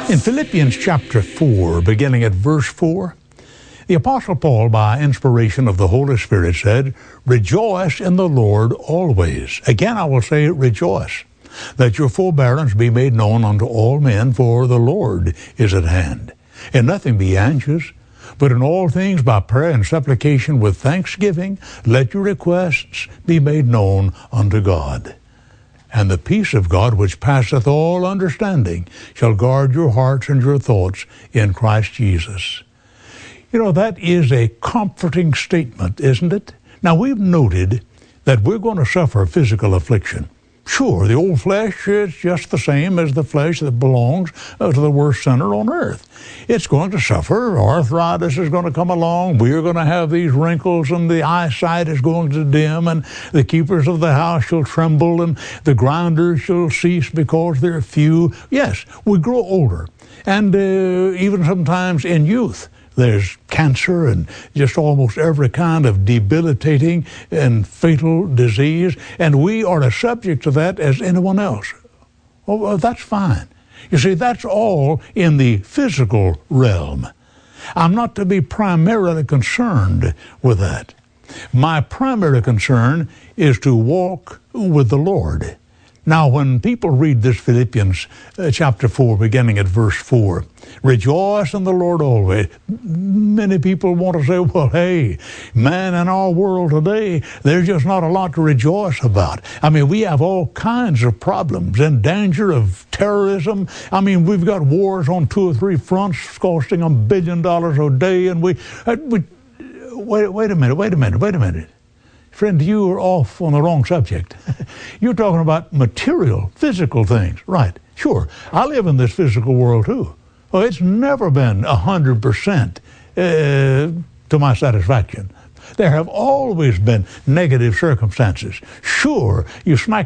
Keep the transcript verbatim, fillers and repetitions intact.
In Philippians chapter four, beginning at verse four, the Apostle Paul, by inspiration of the Holy Spirit, said, "Rejoice in the Lord always." Again, I will say, rejoice. "Let your forbearance be made known unto all men, for the Lord is at hand. In nothing be anxious, but in all things by prayer and supplication with thanksgiving, let your requests be made known unto God. And the peace of God, which passeth all understanding, shall guard your hearts and your thoughts in Christ Jesus." You know, that is a comforting statement, isn't it? Now, we've noted that we're going to suffer physical affliction. Sure, the old flesh is just the same as the flesh that belongs to the worst sinner on earth. It's going to suffer. Arthritis is going to come along. We're going to have these wrinkles, and the eyesight is going to dim, and the keepers of the house shall tremble, and the grinders shall cease because they're few. Yes, we grow older, and uh, even sometimes in youth, there's cancer and just almost every kind of debilitating and fatal disease, and we are as subject to that as anyone else. Oh, well, that's fine. You see, that's all in the physical realm. I'm not to be primarily concerned with that. My primary concern is to walk with the Lord. Now, when people read this Philippians uh, chapter four, beginning at verse four, "Rejoice in the Lord always," many people want to say, well, hey, man, in our world today, there's just not a lot to rejoice about. I mean, we have all kinds of problems and danger of terrorism. I mean, we've got wars on two or three fronts costing a billion dollars a day, and we, uh, we wait, wait a minute, wait a minute, wait a minute. Friend, you are off on the wrong subject. You're talking about material, physical things. Right, sure. I live in this physical world too. Well, it's never been one hundred percent uh, to my satisfaction. There have always been negative circumstances. Sure, you smack